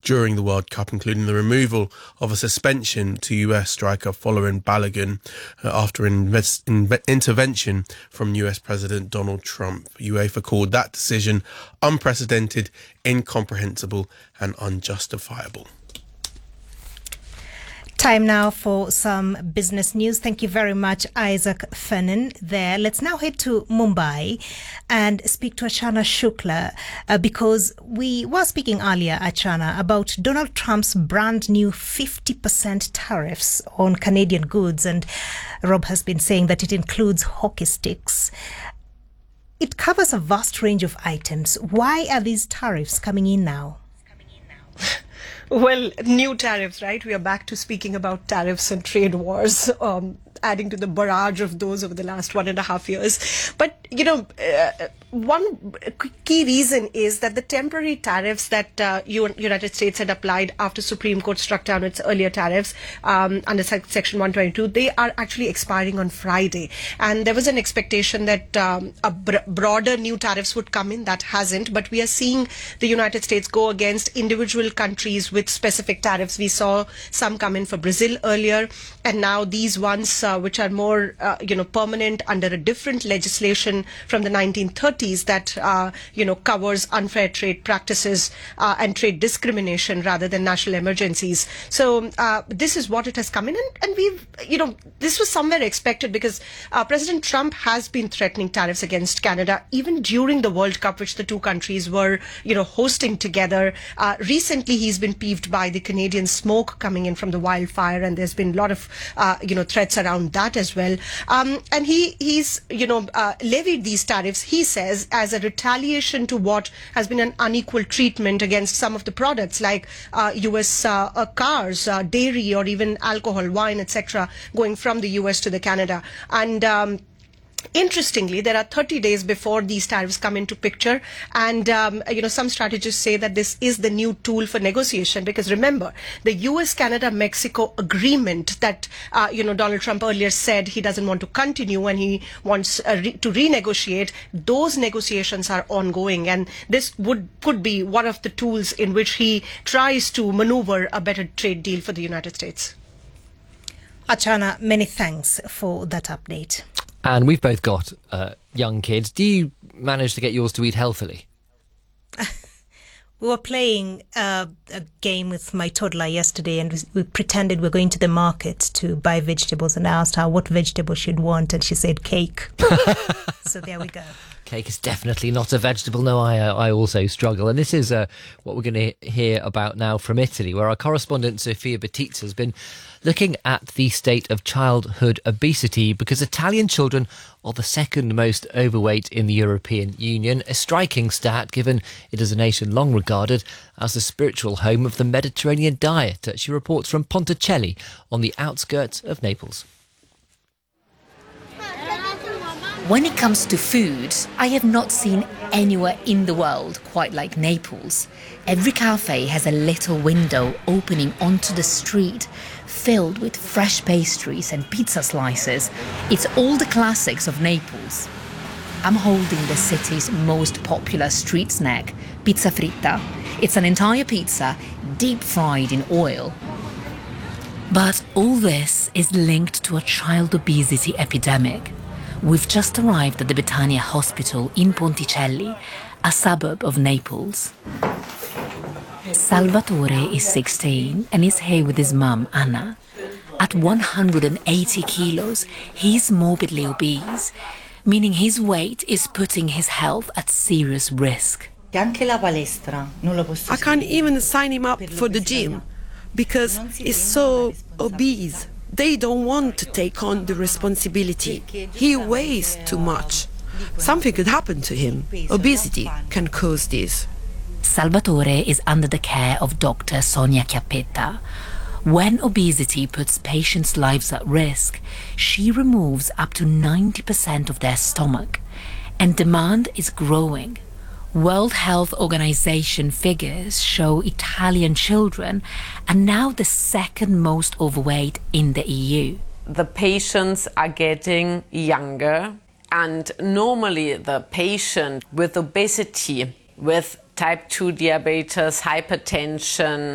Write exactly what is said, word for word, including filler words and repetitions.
during the World Cup, including the removal of a suspension to U S striker following Balogun uh, after an invest- in- intervention from U S President Donald Trump. UEFA called that decision unprecedented, incomprehensible and unjustifiable. Time now for some business news. Thank you very much, Isaac Fennan there. Let's now head to Mumbai and speak to Achana Shukla uh, because we were speaking earlier, Achana, about Donald Trump's brand new fifty percent tariffs on Canadian goods. And Rob has been saying that it includes hockey sticks. It covers a vast range of items. Why are these tariffs coming in now? Well, new tariffs, right? We are back to speaking about tariffs and trade wars, um, adding to the barrage of those over the last one and a half years. But, you know, uh, one key reason is that the temporary tariffs that uh, United States had applied after Supreme Court struck down its earlier tariffs um, under Section one twenty-two, they are actually expiring on Friday. And there was an expectation that um, a br- broader new tariffs would come in. That hasn't. But we are seeing the United States go against individual countries with specific tariffs. We saw some come in for Brazil earlier, and now these ones, uh, which are more, uh, you know, permanent under a different legislation from the nineteen thirties that, uh, you know, covers unfair trade practices uh, and trade discrimination rather than national emergencies. So uh, this is what it has come in, and, and we've, you know, this was somewhere expected because uh, President Trump has been threatening tariffs against Canada even during the World Cup, which the two countries were, you know, hosting together. Uh, recently, he's been peeved by the Canadian smoke coming in from the wildfire, and there's been a lot of, uh, you know, threats around that as well. Um, and he he's, you know, uh, levied these tariffs, he says, as a retaliation to what has been an unequal treatment against some of the products like uh, U S uh, uh, cars, uh, dairy, or even alcohol, wine, et cetera, going from the U S to the Canada. And um, interestingly, there are thirty days before these tariffs come into picture, and um, you know, some strategists say that this is the new tool for negotiation, because remember, the U S Canada Mexico agreement that uh, you know, Donald Trump earlier said he doesn't want to continue and he wants uh, re- to renegotiate, those negotiations are ongoing, and this would could be one of the tools in which he tries to maneuver a better trade deal for the United States. Achana, many thanks for that update. And we've both got uh, young kids. Do you manage to get yours to eat healthily? We were playing uh, a game with my toddler yesterday, and we, we pretended we were going to the market to buy vegetables, and I asked her what vegetable she'd want, and she said cake. So there we go. Cake is definitely not a vegetable. No, I uh, I also struggle. And this is uh, what we're going to hear about now from Italy, where our correspondent Sofia Batista has been looking at the state of childhood obesity, because Italian children are the second most overweight in the European Union, a striking stat given it is a nation long regarded as the spiritual home of the Mediterranean diet. She reports from Ponticelli on the outskirts of Naples. When it comes to food, I have not seen anywhere in the world quite like Naples. Every cafe has a little window opening onto the street, filled with fresh pastries and pizza slices. It's all the classics of Naples. I'm holding the city's most popular street snack, pizza fritta. It's an entire pizza, deep fried in oil. But all this is linked to a child obesity epidemic. We've just arrived at the Betania Hospital in Ponticelli, a suburb of Naples. Salvatore is sixteen and is here with his mum, Anna. At one hundred eighty kilos, he's morbidly obese, meaning his weight is putting his health at serious risk. I can't even sign him up for the gym because he's so obese. They don't want to take on the responsibility. He weighs too much. Something could happen to him. Obesity can cause this. Salvatore is under the care of Doctor Sonia Chiappetta. When obesity puts patients' lives at risk, she removes up to ninety percent of their stomach, and demand is growing. World Health Organization figures show Italian children are now the second most overweight in the E U. The patients are getting younger, and normally the patient with obesity, with type two diabetes, hypertension,